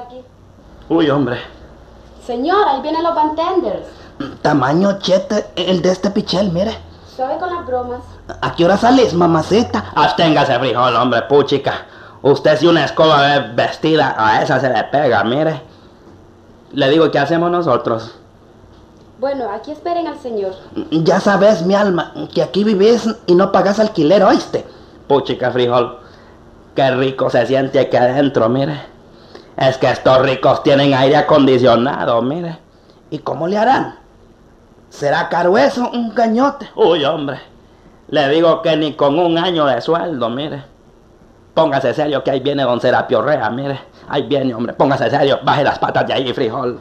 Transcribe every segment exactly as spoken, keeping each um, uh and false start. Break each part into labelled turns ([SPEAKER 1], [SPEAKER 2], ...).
[SPEAKER 1] aquí.
[SPEAKER 2] Uy, hombre.
[SPEAKER 1] Señor, ahí vienen los bartenders.
[SPEAKER 3] Tamaño chete, el de este pichel, mire.
[SPEAKER 1] Suave con las bromas.
[SPEAKER 3] ¿A qué hora sales, mamacita?
[SPEAKER 2] Absténgase, frijol, hombre, puchica. Usted si una escoba ve vestida, a esa se le pega, mire. Le digo, ¿qué hacemos nosotros?
[SPEAKER 1] Bueno, aquí esperen al señor.
[SPEAKER 3] Ya sabes, mi alma, que aquí vivís y no pagas alquiler, ¿oíste?
[SPEAKER 2] Puchica, frijol, qué rico se siente aquí adentro, mire. Es que estos ricos tienen aire acondicionado, mire.
[SPEAKER 3] ¿Y cómo le harán? ¿Será caro eso, un cañote?
[SPEAKER 2] Uy, hombre, le digo que ni con un año de sueldo, mire. Póngase serio que ahí viene don Serapio Rea, mire. Ahí viene, hombre, póngase serio, baje las patas de ahí, frijol.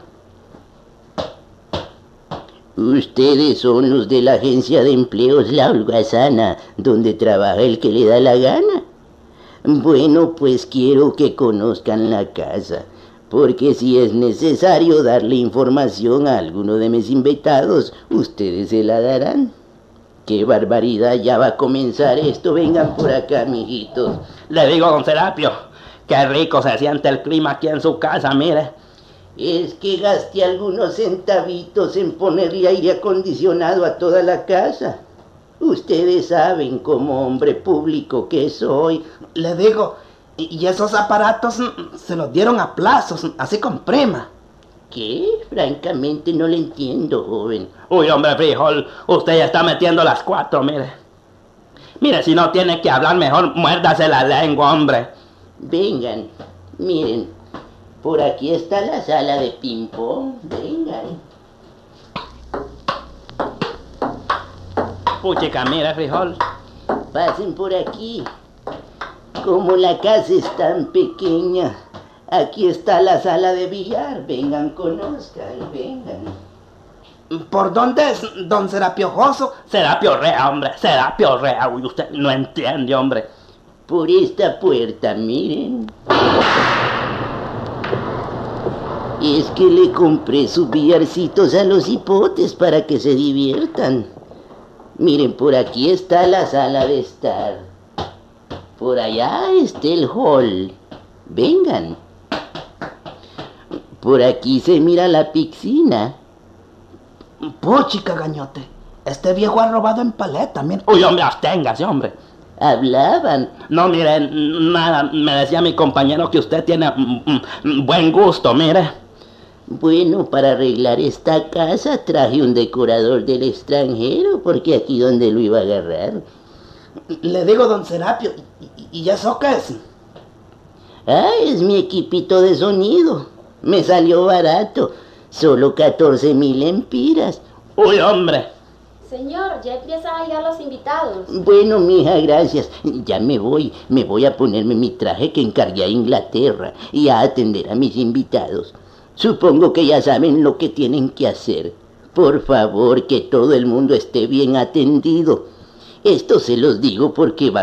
[SPEAKER 4] Ustedes son los de la agencia de empleos La Holgazana, donde trabaja el que le da la gana. Bueno, pues quiero que conozcan la casa, porque si es necesario darle información a alguno de mis invitados, ustedes se la darán. ¡Qué barbaridad! Ya va a comenzar esto. Vengan por acá, mijitos.
[SPEAKER 2] Le digo, don Serapio, qué rico se siente el clima aquí en su casa, mire.
[SPEAKER 4] Es que gasté algunos centavitos en ponerle aire acondicionado a toda la casa. Ustedes saben, como hombre público que soy.
[SPEAKER 3] Le digo, y esos aparatos se los dieron a plazos, así con prima.
[SPEAKER 4] ¿Qué? Francamente no le entiendo, joven.
[SPEAKER 2] Uy, hombre, frijol, usted ya está metiendo las cuatro, mire. Mire, si no tiene que hablar mejor, muérdase la lengua, hombre.
[SPEAKER 4] Vengan, miren, por aquí está la sala de ping-pong. Vengan.
[SPEAKER 2] Puchica, mire, frijol.
[SPEAKER 4] Pasen por aquí. Como la casa es tan pequeña, aquí está la sala de billar. Vengan, conozcan, vengan.
[SPEAKER 3] ¿Por dónde es, don Serapio Joso?
[SPEAKER 2] Serapio Rea, hombre, Serapio Rea. Uy, usted no entiende, hombre.
[SPEAKER 4] Por esta puerta, miren. Es que le compré sus billarcitos a los hipotes para que se diviertan. Miren, por aquí está la sala de estar. Por allá está el hall. Vengan. Por aquí se mira la piscina.
[SPEAKER 3] Puchica, gañote, este viejo ha robado en paleta, mira.
[SPEAKER 2] Uy, hombre, absténgase, hombre.
[SPEAKER 4] Hablaban.
[SPEAKER 2] No, mire, nada, me decía mi compañero que usted tiene mm, mm, buen gusto, mire.
[SPEAKER 4] Bueno, para arreglar esta casa traje un decorador del extranjero, porque aquí donde lo iba a agarrar.
[SPEAKER 3] Le digo, don Serapio, ¿y, y eso qué es?
[SPEAKER 4] Ah, es mi equipito de sonido. Me salió barato, solo catorce mil empiras.
[SPEAKER 2] Uy, hombre.
[SPEAKER 1] Señor, ya empiezan a llegar los invitados.
[SPEAKER 4] Bueno, mija, gracias. Ya me voy. Me voy a ponerme mi traje que encargué a Inglaterra y a atender a mis invitados. Supongo que ya saben lo que tienen que hacer. Por favor, que todo el mundo esté bien atendido. Esto se los digo porque va